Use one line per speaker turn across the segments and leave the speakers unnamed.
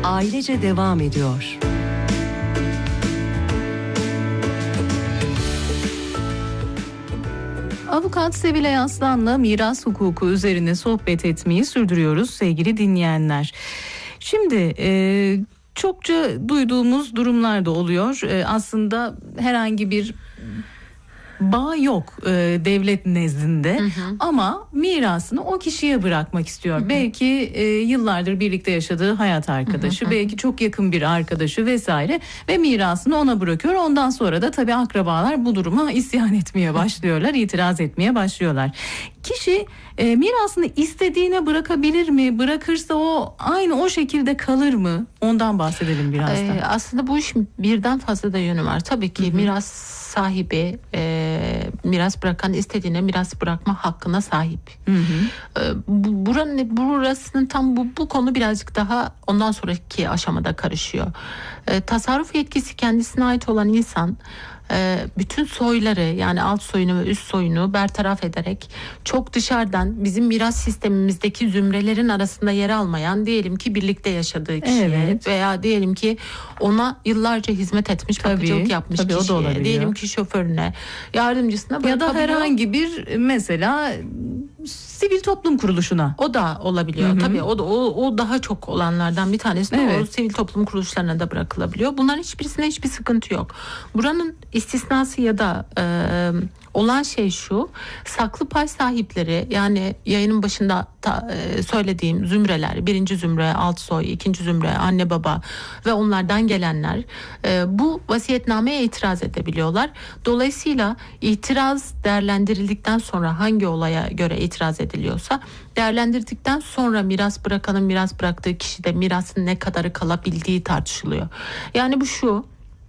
ailece devam ediyor.
Avukat Sevilay Aslan'la miras hukuku üzerine sohbet etmeyi sürdürüyoruz sevgili dinleyenler. Şimdi çokça duyduğumuz durumlar da oluyor. Aslında herhangi bir bağ yok devlet nezdinde, ama mirasını o kişiye bırakmak istiyor. Belki yıllardır birlikte yaşadığı hayat arkadaşı, belki çok yakın bir arkadaşı vesaire ve mirasını ona bırakıyor. Ondan sonra da tabii akrabalar bu duruma isyan etmeye başlıyorlar, itiraz etmeye başlıyorlar. Kişi mirasını istediğine bırakabilir mi? Bırakırsa o aynı o şekilde kalır mı? Ondan bahsedelim biraz da.
Aslında bu iş birden fazla da yönü var. Tabii ki miras sahibi miras bırakan istediğine miras bırakma hakkına sahip. Burasının tam bu konu birazcık daha ondan sonraki aşamada karışıyor. Tasarruf yetkisi kendisine ait olan insan bütün soyları, yani alt soyunu ve üst soyunu bertaraf ederek çok dışarıdan bizim miras sistemimizdeki zümrelerin arasında yer almayan, diyelim ki birlikte yaşadığı kişiye veya diyelim ki ona yıllarca hizmet etmiş, bakıcılık yapmış kişiye, diyelim ki şoförüne, yardımcısına
ya da herhangi bir mesela sivil toplum kuruluşuna.
O da olabiliyor. Tabii o daha çok olanlardan bir tanesi de o sivil toplum kuruluşlarına da bırakılabiliyor. Bunların hiçbirisinde hiçbir sıkıntı yok. Buranın istisnası ya da olan şey şu: saklı pay sahipleri, yani yayının başında söylediğim zümreler, birinci zümre, alt soy, ikinci zümre, anne baba ve onlardan gelenler bu vasiyetnameye itiraz edebiliyorlar. Dolayısıyla itiraz değerlendirildikten sonra, hangi olaya göre itiraz ediliyorsa değerlendirdikten sonra miras bırakanın miras bıraktığı kişide mirasın ne kadarı kalabildiği tartışılıyor. Yani bu şu: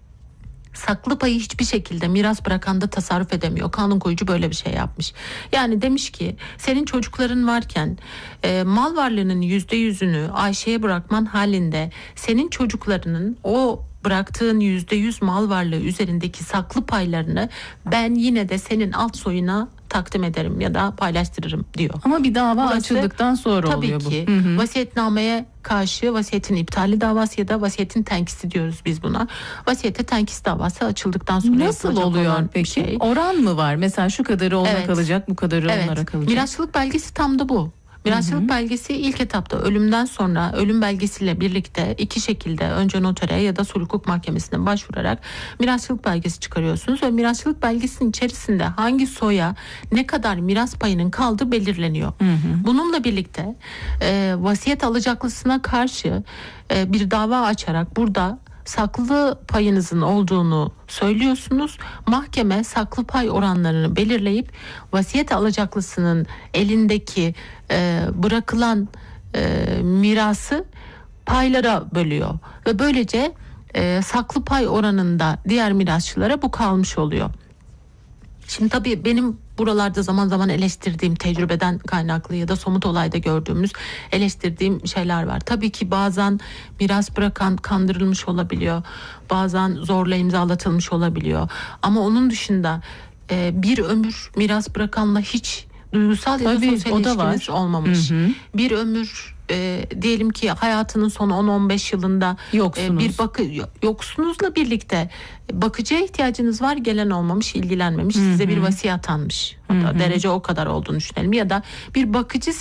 saklı payı hiçbir şekilde miras bırakan da tasarruf edemiyor. Kanun koyucu böyle bir şey yapmış. Yani demiş ki, senin çocukların varken mal varlığının %100'ünü Ayşe'ye bırakman halinde senin çocuklarının o bıraktığın %100 mal varlığı üzerindeki saklı paylarını ben yine de senin alt soyuna takdim ederim ya da paylaştırırım diyor.
Ama bir dava açıldıktan sonra oluyor bu.
Tabii ki vasiyetnameye karşı vasiyetin iptali davası ya da vasiyetin tenkisi diyoruz biz buna. Vasiyete tenkis davası açıldıktan sonra
nasıl oluyor peki?
Şey.
Oran mı var? Mesela şu kadarı ona kalacak, bu kadarı onlara kalacak.
Mirasçılık belgesi tam da bu. Mirasçılık belgesi ilk etapta ölümden sonra ölüm belgesiyle birlikte iki şekilde, önce notere ya da sulh hukuk mahkemesine başvurarak mirasçılık belgesi çıkarıyorsunuz ve mirasçılık belgesinin içerisinde hangi soya ne kadar miras payının kaldığı belirleniyor. Bununla birlikte vasiyet alacaklısına karşı bir dava açarak burada saklı payınızın olduğunu söylüyorsunuz. Mahkeme saklı pay oranlarını belirleyip vasiyet alacaklısının elindeki bırakılan mirası paylara bölüyor ve böylece saklı pay oranında diğer mirasçılara bu kalmış oluyor. Şimdi tabii benim buralarda zaman zaman eleştirdiğim, tecrübeden kaynaklı ya da somut olayda gördüğümüz eleştirdiğim şeyler var. Tabii ki bazen miras bırakan kandırılmış olabiliyor. Bazen zorla imzalatılmış olabiliyor. Ama onun dışında bir ömür miras bırakanla hiç duygusal ya da sosyal ilişkiniz olmamış. Bir ömür diyelim ki hayatının son 10-15 yılında yoksunuzla birlikte bakıcıya ihtiyacınız var, gelen olmamış, ilgilenmemiş, size bir vasiyet atanmış. Hatta derece o kadar olduğunu düşünelim, ya da bir bakıcı